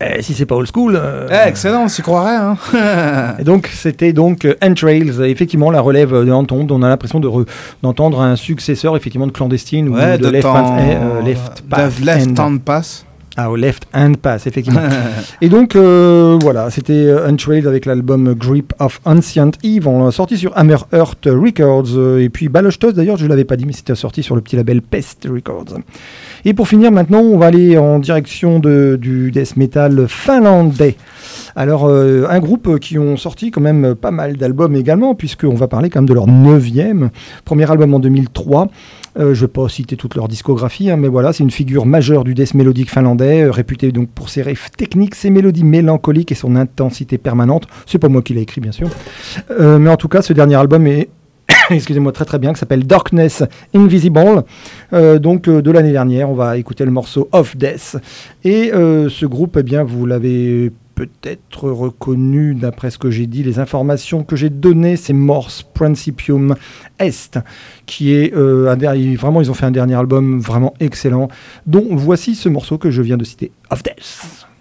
Si c'est pas old school... excellent, on s'y croirait. Hein. Et donc, c'était donc Entrails, effectivement, la relève de Anton. On a l'impression d'entendre un successeur, effectivement, de Clandestine ou de Left Hand Pass. Ah, au Left Hand Pass, effectivement. Et donc, voilà, c'était Entrails avec l'album Grip of Ancient Eve, sorti sur Hammer Earth Records. Et puis Ballostos, d'ailleurs, je ne l'avais pas dit, mais c'était sorti sur le petit label Pest Records. Et pour finir, maintenant, on va aller en direction du death metal finlandais. Alors, un groupe qui ont sorti quand même pas mal d'albums également, puisqu'on va parler quand même de leur 9e. Premier album en 2003. Je ne vais pas citer toute leur discographie, mais voilà, c'est une figure majeure du death mélodique finlandais, réputé donc pour ses riffs techniques, ses mélodies mélancoliques et son intensité permanente. C'est pas moi qui l'ai écrit, bien sûr. Mais en tout cas, ce dernier album est excusez-moi, très très bien, qui s'appelle Darkness Invisible. Donc de l'année dernière, on va écouter le morceau Of Death. Et ce groupe, eh bien, vous l'avez peut-être reconnu d'après ce que j'ai dit, les informations que j'ai données, c'est Mors Principium Est, qui est vraiment, ils ont fait un dernier album vraiment excellent, dont voici ce morceau que je viens de citer, Of Death.